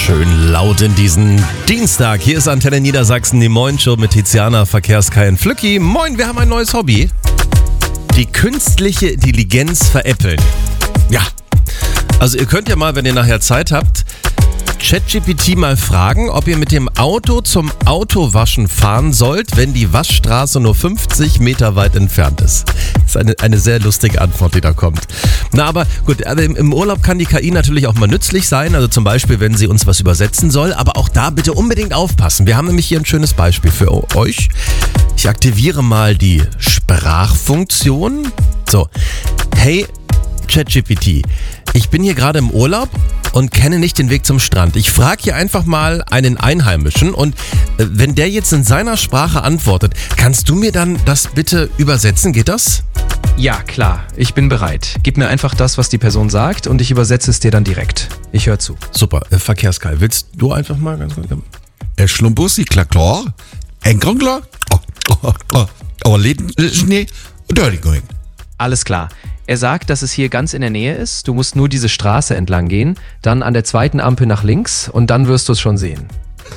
Schön laut in diesen Dienstag. Hier ist Antenne Niedersachsen, die Moin-Show mit Tiziana, Verkehrskai und Flücki. Moin, wir haben ein neues Hobby. Die künstliche Intelligenz veräppeln. Ja, also ihr könnt ja mal, wenn ihr nachher Zeit habt, ChatGPT mal fragen, ob ihr mit dem Auto zum Autowaschen fahren sollt, wenn die Waschstraße nur 50 Meter weit entfernt ist. Das ist eine sehr lustige Antwort, die da kommt. Na, aber gut, im Urlaub kann die KI natürlich auch mal nützlich sein, also zum Beispiel, wenn sie uns was übersetzen soll, aber auch da bitte unbedingt aufpassen. Wir haben nämlich hier ein schönes Beispiel für euch. Ich aktiviere mal die Sprachfunktion. So, hey ChatGPT, ich bin hier gerade im Urlaub und kenne nicht den Weg zum Strand. Ich frage hier einfach mal einen Einheimischen und wenn der jetzt in seiner Sprache antwortet, kannst du mir dann das bitte übersetzen? Geht das? Ja, klar. Ich bin bereit. Gib mir einfach das, was die Person sagt und ich übersetze es dir dann direkt. Ich höre zu. Super. Verkehrskai, willst du einfach mal ganz kurz? Schlumbussi, klar. Engangler. Aber Leden, Schnee, Dirty going. Alles klar. Er sagt, dass es hier ganz in der Nähe ist. Du musst nur diese Straße entlang gehen, dann an der zweiten Ampel nach links und dann wirst du es schon sehen.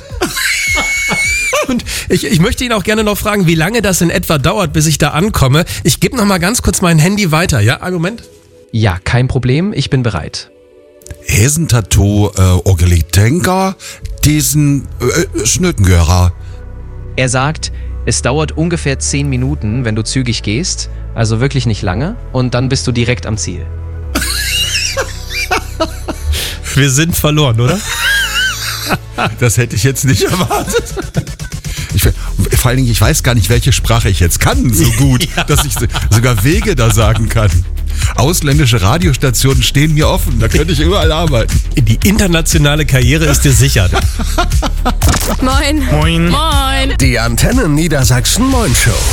Und ich möchte ihn auch gerne noch fragen, wie lange das in etwa dauert, bis ich da ankomme. Ich gebe noch mal ganz kurz mein Handy weiter, ja? Argument? Ja, kein Problem. Ich bin bereit. Hesentato, Orgelitenka, diesen Schnötengörer. Er sagt, es dauert ungefähr 10 Minuten, wenn du zügig gehst. Also wirklich nicht lange und dann bist du direkt am Ziel. Wir sind verloren, oder? Das hätte ich jetzt nicht erwartet. Vor allen Dingen, ich weiß gar nicht, welche Sprache ich jetzt kann so gut, Ja. dass ich sogar Wege da sagen kann. Ausländische Radiostationen stehen mir offen, da könnte ich überall arbeiten. Die internationale Karriere ist dir sicher. Moin. Die Antenne Niedersachsen Moin Show.